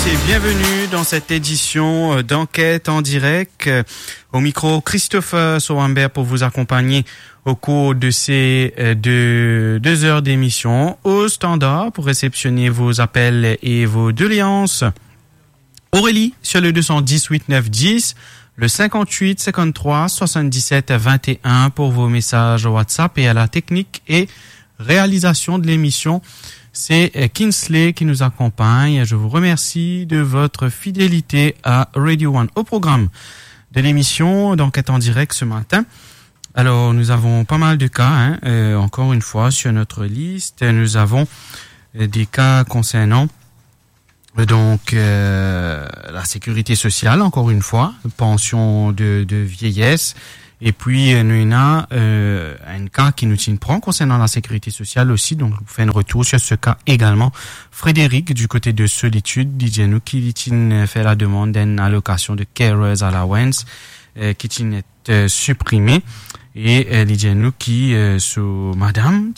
et bienvenue dans cette édition d'Enquête en direct. Au micro, Christopher Sowambert pour vous accompagner au cours de ces 2 heures d'émission. Au standard pour réceptionner vos appels et vos doléances. Aurélie sur le 210 8910, le 58 53 77 21 pour vos messages WhatsApp et à la technique et réalisation de l'émission. C'est Kinsley qui nous accompagne. Je vous remercie de votre fidélité à Radio One. Au programme de l'émission d'Enquête en direct ce matin. Alors, nous avons pas mal de cas, encore une fois, sur notre liste. Nous avons des cas concernant donc la sécurité sociale, encore une fois, pension de vieillesse. Et puis, nous avons un cas qui nous prend concernant la sécurité sociale aussi. Donc, je vous fais un retour sur ce cas également. Frédéric, du côté de Solitude, dit nous qui fait la demande d'une allocation de Carers Allowance qui est supprimée. Et dit nous qui, sous madame,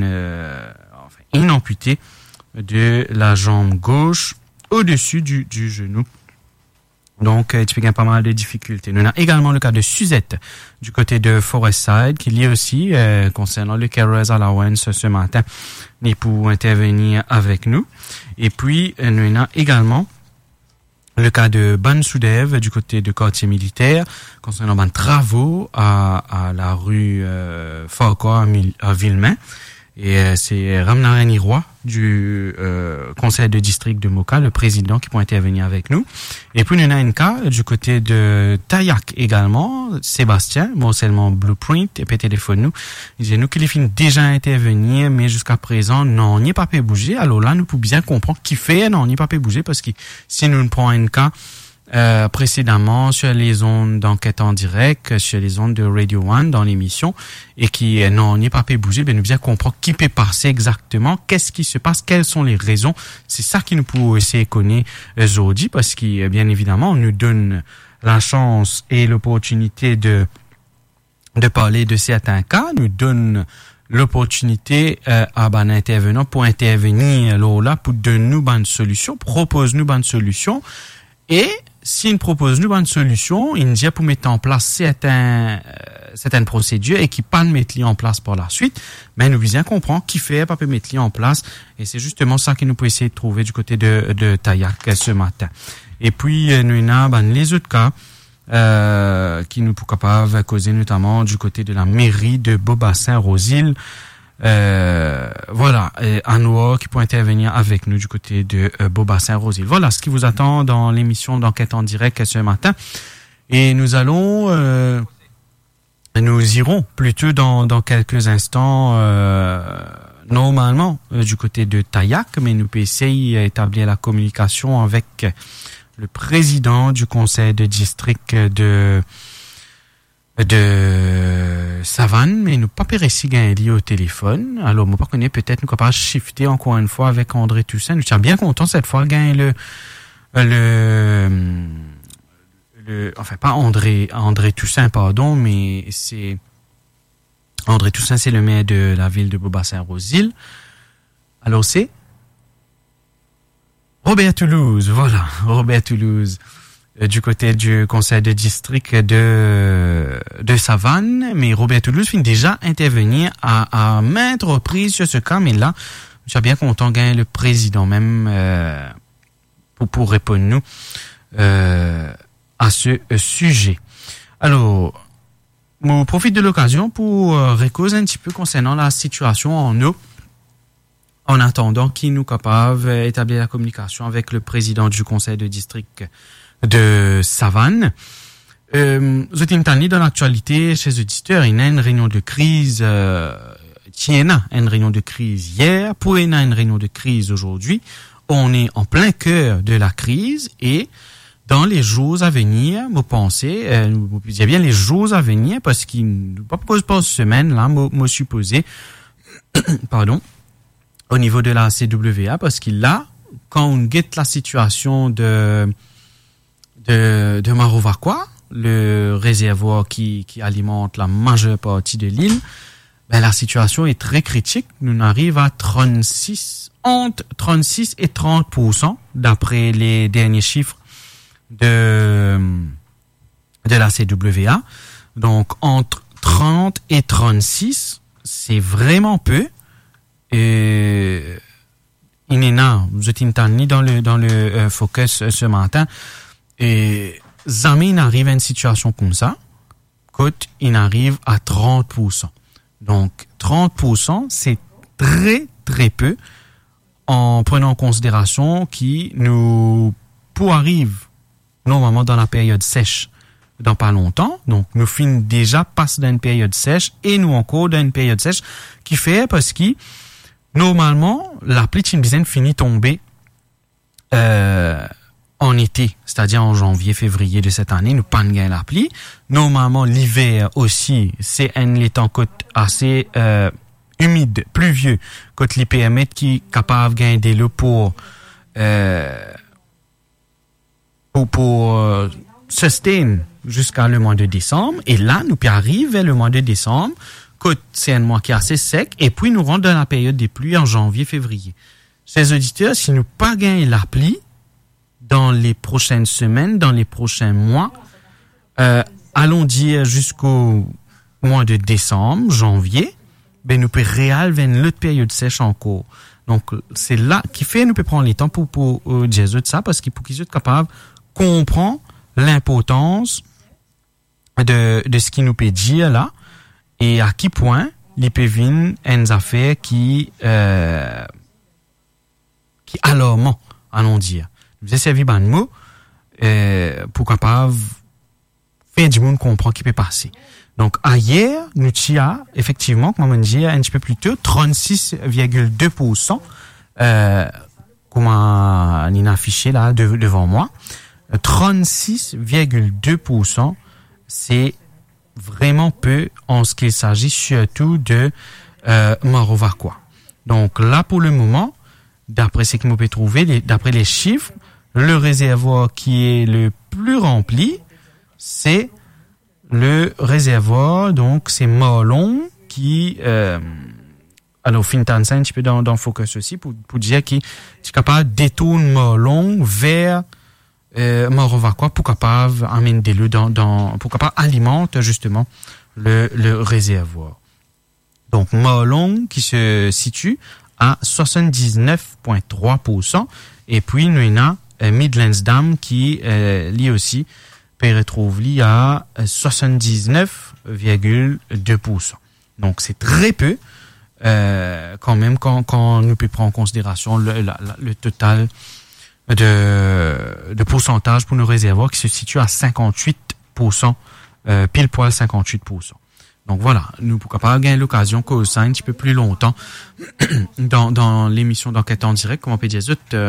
une amputée de la jambe gauche au-dessus du genou. Donc, il y a pas mal de difficultés. Nous avons également le cas de Suzette du côté de Forestside qui lit aussi concernant le Carers Allowance ce matin et pour intervenir avec nous. Et puis, nous avons également le cas de Ban Soudev du côté de quartier militaire concernant des travaux à la rue Faucourt à Villemain. Et c'est Ramnaren Roy du conseil de district de Moka, le président, qui peut intervenir avec nous. Et puis, nous avons un cas du côté de Tayac également, Sébastien, morcellement Blueprint, et puis téléphone nous. Il dit nous qu'il finit déjà intervenir, mais jusqu'à présent, non, on n'y est pas pu bouger. Alors là, nous pouvons bien comprendre qui fait, non, on n'y est pas pu bouger, parce que si nous prenons un cas précédemment sur les ondes d'enquête en direct, sur les ondes de Radio One dans l'émission, et qui non, n'y pas pu bouger, ben nous bien comprendre qui peut passer exactement, qu'est-ce qui se passe, quelles sont les raisons. C'est ça qui nous peut essayer de connaître aujourd'hui, parce que bien évidemment, on nous donne la chance et l'opportunité de parler de certains cas, nous donne l'opportunité à un intervenant pour intervenir là pour donner nous une solution, propose nous une solution. Et s'il propose nous une solution, il nous dit pour mettre en place certaines procédures et qui pas mettre en place par la suite, mais nous bien comprendre qui fait pas peut mettre en place. Et c'est justement ça que nous pouvons essayer de trouver du côté de Tayac ce matin. Et puis nous avons les autres cas qui nous sont capables de causer notamment du côté de la mairie de Beaubassin-Rosil. Voilà, Anouar qui peut intervenir avec nous du côté de Beaubassin-Rosil. Voilà ce qui vous attend dans l'émission d'Enquête en direct ce matin. Et nous irons plutôt dans quelques instants, normalement, du côté de Tayac, mais nous pouvons essayer d'établir la communication avec le président du conseil de district de Savane, mais nous pas réussi gagner au téléphone. Alors, moi, pas connais, peut-être nous capable shifter encore une fois avec André Toussaint. Nous sommes bien contents cette fois gagner enfin, pas André Toussaint, pardon, mais c'est André Toussaint, c'est le maire de la ville de Beaubassin-Rosil. Alors, c'est Robert Toulouse, voilà, Robert Toulouse. Du côté du conseil de district de Savane, mais Robert Toulouse finit déjà intervenir à maintes reprises sur ce cas, mais là, je suis bien content de gagner le président même pour répondre nous à ce sujet. Alors, je profite de l'occasion pour récauser un petit peu concernant la situation en eau, en attendant qu'il nous capable d'établir la communication avec le président du conseil de district de Savane. Vous êtes dans l'actualité chez les auditeurs, il y a une réunion de crise, une réunion de crise hier, pour une réunion de crise aujourd'hui. On est en plein cœur de la crise et dans les jours à venir, vous pensez, il y a bien les jours à venir parce qu'il ne propose pas cette semaine, là, me supposé, pardon, au niveau de la CWA, parce qu'il là, quand on guette la situation de Marovaquois, le réservoir qui alimente la majeure partie de l'île, ben la situation est très critique. Nous arrivons à 36 entre 36 et 30% d'après les derniers chiffres de la CWA. Donc, entre 30 et 36, c'est vraiment peu. Inena, vous êtes ni dans le focus ce matin. Et jamais il arrive à une situation comme ça, quand il arrive à 30%. Donc, 30%, c'est très, très peu en prenant en considération qui nous arrive normalement dans la période sèche dans pas longtemps. Donc, nous finissons déjà passer dans une période sèche et nous encore dans une période sèche qui fait parce que normalement, la pluie de finit tomber en été, c'est-à-dire en janvier, février de cette année, nous pas gagner la pluie. Normalement, l'hiver aussi, c'est un temps assez humide, pluvieux, quand les permet qui est capable de gagner des lots pour sustain jusqu'à le mois de décembre. Et là, nous arrivons vers le mois de décembre, quand c'est un mois qui est assez sec, et puis nous rentrons dans la période des pluies en janvier, février. Chers auditeurs, si nous pas gagner la pluie dans les prochaines semaines, dans les prochains mois, allons dire jusqu'au mois de décembre, janvier, ben nous peut réaliser une autre période sèche encore. Donc c'est là qui fait nous peut prendre les temps pour dire ça parce qu'il faut qu'ils soient capables de comprendre l'importance de ce qui nous peut dire là et à quel point les pévines une affaire qui alarmant allons dire. Vous avez servi ban mot pour capable faire du monde comprendre qui peut passer. Donc, hier, nous avons effectivement, comme on dit un petit peu plus tôt, 36,2%, comme on a affiché là devant moi. 36,2%, c'est vraiment peu en ce qu'il s'agit surtout de Marovaquois. Donc là, pour le moment, d'après ce que nous pouvons trouver, d'après les chiffres, le réservoir qui est le plus rempli, c'est le réservoir, donc c'est Morlon qui alors Fintan un petit peu dans focus aussi pour dire qu'il est capable de détourner Morlon vers Marovaquois pour capable amener des lots pour capable alimenter justement le réservoir. Donc Morlon qui se situe à 79,3% et puis nous avons Midlands Dam qui lui aussi retrouve à 79,2%. Donc c'est très peu quand même quand nous peut prendre en considération le total de pourcentage pour nos réservoirs qui se situe à 58%, pile poil 58%. Donc voilà, nous pourquoi pas gagner l'occasion qu'au sein un petit peu plus longtemps dans l'émission d'enquête en direct, comme on peut dire,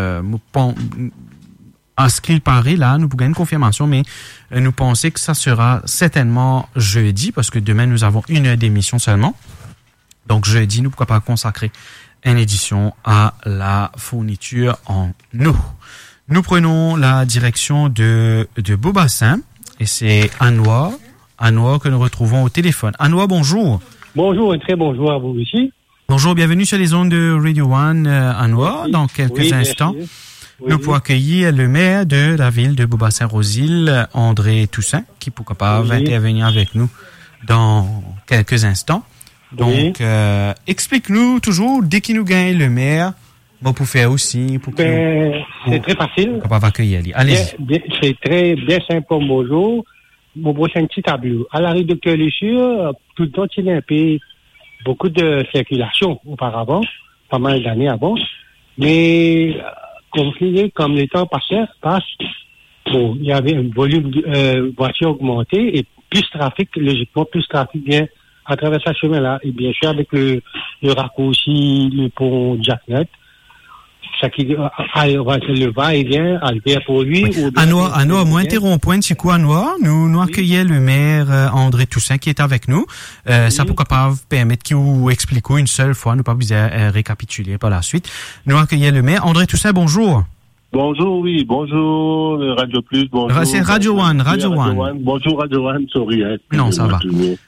à ce qu'il paraît, là, nous pouvons gagner une confirmation, mais nous pensons que ça sera certainement jeudi, parce que demain, nous avons une heure d'émission seulement. Donc, jeudi, nous pourquoi pas consacrer une édition à la fourniture en eau. Nous prenons la direction de Beaubassin, et c'est Anwar que nous retrouvons au téléphone. Anwar, bonjour. Bonjour, un très bonjour à vous aussi. Bonjour, bienvenue sur les ondes de Radio One, Anwar. Dans quelques instants. Merci. Nous pouvons accueillir le maire de la ville de Beaubassin-Rosil, André Toussaint, qui pourra pas intervenir avec nous dans quelques instants. Donc, explique-nous toujours, dès qu'il nous gagne le maire, bon, pour faire aussi, c'est très facile. On va accueillir. Allez-y. C'est très bien simple pour bonjour. Mon prochain petit tableau. À la rue de Cœur-les-Sûrs, tout le temps, il y a beaucoup de circulation auparavant, pas mal d'années avant. Mais, comme les temps passe, bon, il y avait un volume de voitures augmenté et plus trafic, logiquement, plus trafic vient à travers ce chemin-là. Et bien sûr, avec le raccourci, le pont Jacknet, ça qui le va-et-vient, Albert pour lui. Oui. Anwar, moi interrompons, c'est quoi, Anwar? Nous accueillons le maire André Toussaint qui est avec nous. Ça pourquoi pas permettre qu'il vous explique une seule fois, nous pas besoin récapituler par la suite. Nous accueillons le maire André Toussaint, bonjour. Bonjour, oui, bonjour, Radio Plus, bonjour. C'est Radio One. Bonjour, Radio One, sorry. Non, ça va.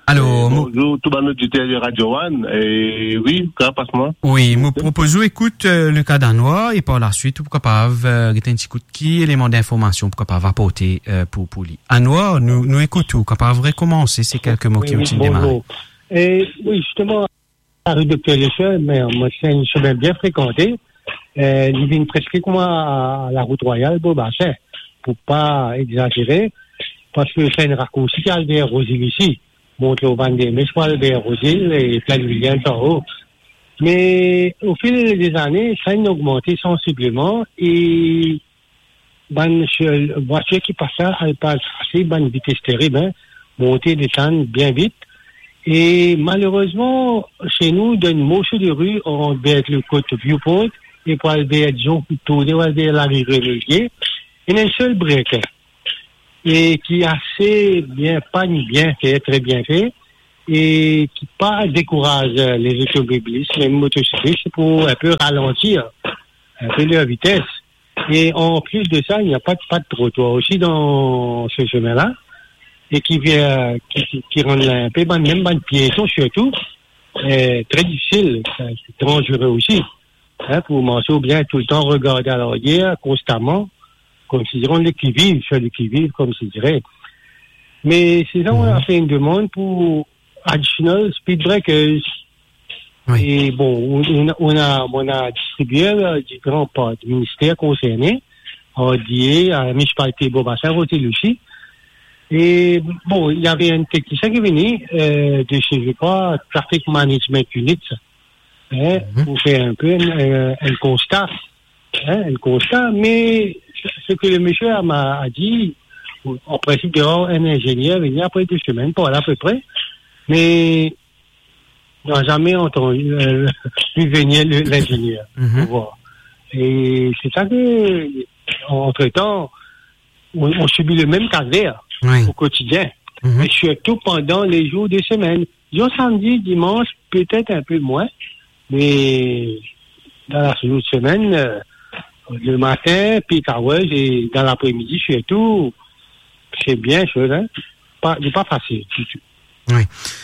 Alors, bonjour, tout le monde de Radio One. Et oui, passe-moi. Oui, nous proposons, écoute, le cas d'Anwar, et par la suite, pourquoi pas, un petit coup de qui, élément d'information, pourquoi pas, apporter, pour lui. Anwar, nous écoutons, pourquoi pas, recommencer ces quelques mots qui ont été démarrés. Et oui, justement, la rue Docteur Lécheur, mais moi, c'est une chemin bien fréquenté. Il vient presque comme à la route royale, Beaubassin, pour pas exagérer, parce que c'est une raccourci qui a le Rosil ici. Monte au banc des Messois, le Rosil et plein de Williams en haut. Mais au fil des années, ça a augmenté sensiblement et bonne voiture qui passe ça, elle passe assez bonne vitesse terrible, hein, monter, descendre bien vite. Et malheureusement, chez nous, dans une morceau de rue, on devait être le côté Viewpoint, et pour aller être Jean Couteau, on devait l'arrivée Levier. Il y a un seul breaker. Et qui est assez bien, pas ni bien fait, très bien fait, et qui pas décourage les automobilistes, les motocyclistes pour un peu ralentir un peu leur vitesse. Et en plus de ça, il n'y a pas de trottoir aussi dans ce chemin-là, et qui rend un peu, même dans le piéton surtout, très difficile, c'est dangereux aussi, hein, pour marcher ou bien tout le temps regarder à l'arrière, constamment, considérons les qui-vivent, sur les qui-vivent, comme je dirais. Mais c'est ça, on a fait une demande pour additional speed breakers. Oui. Et bon, on a distribué différents ministères concernés, à DIE, à la municipalité Beaubassin, Roté-Lucie. Et bon, il y avait un technicien qui venait de chez, je crois, Traffic Management Unit, hein, pour faire un peu un constat. Un constat, mais ce que le monsieur m'a dit, en principe, il y aura un ingénieur venir après 2 semaines, pas là à peu près, mais on n'a jamais entendu venir l'ingénieur pour voir. Et c'est ça que, entre-temps, on subit le même calvaire au quotidien, mais surtout pendant les jours de semaine. Jour samedi, dimanche, peut-être un peu moins, mais dans la jour de semaine, le matin, puis et dans l'après-midi surtout, c'est bien chose, hein. C'est pas facile du tout. Oui.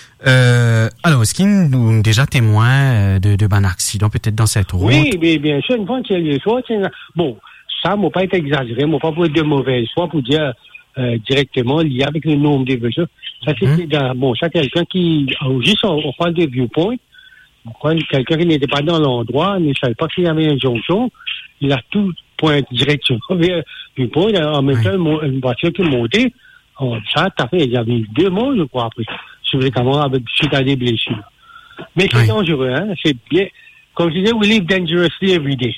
Alors, est-ce qu'il nous déjà témoin de ban accident peut-être dans cette route? Oui, mais bien sûr, une fois qu'il y a eu soit, bon, ça m'a pas été exagéré, m'a pas pour être de mauvaise foi pour dire directement lié avec le nombre de voitures. Ça c'était bon, ça quelqu'un qui juste on parle de viewpoint. Quelqu'un qui n'était pas dans l'endroit, ne savait pas qu'il y avait une jonction, il a tout point direction vers viewpoint, en même temps une voiture qui montait. Ça, t'as fait, il y avait 2 mois, je crois, après. Fréquemment, avec suite à des blessures. Mais c'est dangereux, hein. C'est bien. Comme je disais, we live dangerously every day.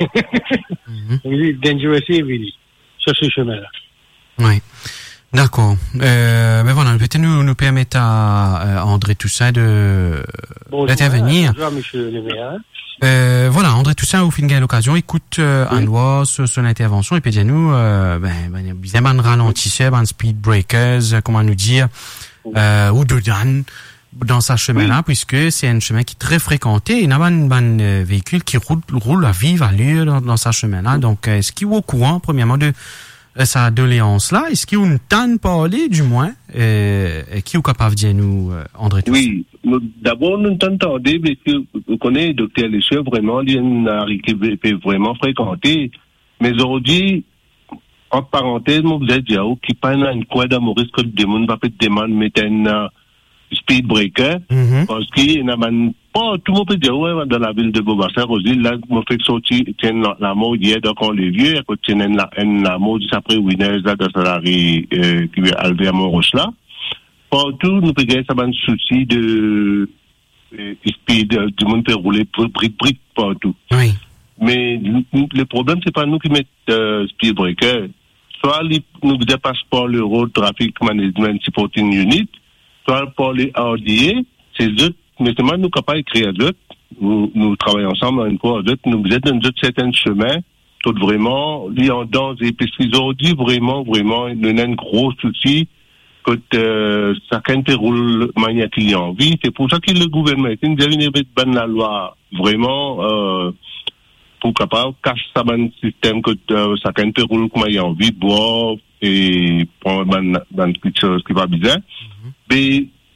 We live dangerously every day. Sur ce chemin-là. Oui. D'accord. Mais voilà, peut-être nous permettre à André Toussaint d'intervenir. Bonjour, monsieur le maire. Voilà, André Toussaint, au fin de l'occasion, écoute Anwar sur son intervention et puis dis-nous, bien ralentisseurs, speed breakers, comment nous dire, ou de dans sa chemin-là, puisque c'est un chemin qui est très fréquenté. Il y a un véhicule qui roule à vive allure dans sa chemin-là. Donc, est-ce qu'il est au courant, premièrement, de sa doléance-là? Est-ce qu'il y a une tonne parler, du moins, qui est capable de dire nous, André Toussaint? Oui, d'abord, nous t'entendons, parce que vous connaissez le docteur Lécheur, vraiment, il y a une qui peut vraiment fréquenter. Mais aujourd'hui, en parenthèse, moi, vous êtes dit, qui parle une quoi d'amour, que le démon va peut-être demander, mettre un speed breaker, parce qu'il y a pas, tout le monde peut dire, ouais, dans la ville de Beaubassin, Rosil, là, mon fait sortir, tiens, la mort hier, donc on les vieux, à côté, la mort du après Winners, là, dans la rue, qui est arrivé à Montroche, là. Partout, nous peut gagner ça, un souci de, speed, tout le monde peut rouler brique partout. Oui. Mais, le problème, c'est pas nous qui mettons, speed breaker. Soit, nous dépassons pas le Road Traffic Management Supporting Unit, soit par les RDA, c'est eux, mais c'est moi, nous capables d'écrire d'autres. Nous travaillons ensemble dans une fois d'autres. Nous êtes dans d'autres certains chemins, tout vraiment, liés dans et parce qu'ils ont dit vraiment, il y a un gros souci que chacun peut rouler de manière qu'il a envie. C'est pour ça que le gouvernement, il devient ban la loi, vraiment, pour capable casse ça un système que chacun peut rouler comme il a envie, boire et prendre une petite chose qui va bien. Mais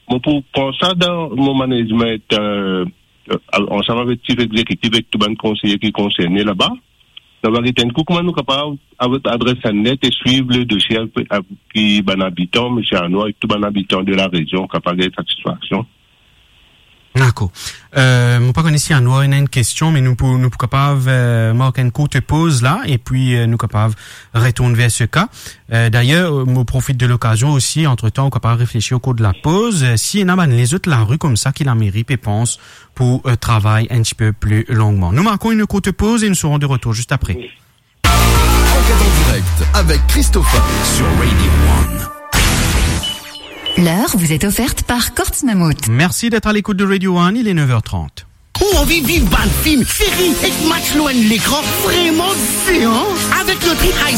Bon, pour prendre ça dans mon management, ensemble avec le chief exécutif, avec tout le conseiller qui est concerné là-bas, d'avoir été un coup, comment nous sommes capables, avec adresse net et suivre le dossier qui est un habitant, M. Arnaud, et tout un habitant de la région, capable de satisfaction. D'accord. Mon pas connais si à nous on a une question, mais nous capables marquer une courte pause là et puis nous capables retourner vers ce cas. D'ailleurs, moi profite de l'occasion aussi entre temps capable réfléchir au cours de la pause si il y a les autres la rue comme ça qui la mérite et pense pour travailler un petit peu plus longuement. Nous marquons une courte pause et nous serons de retour juste après. Enquête en direct avec Christopher sur Radio 1. L'heure vous est offerte par Kortz Mammut. Merci d'être à l'écoute de Radio 1, il est 9h30. Ou envie de vivre bande film, série et match loin de l'écran, vraiment c'est, hein? Avec le prix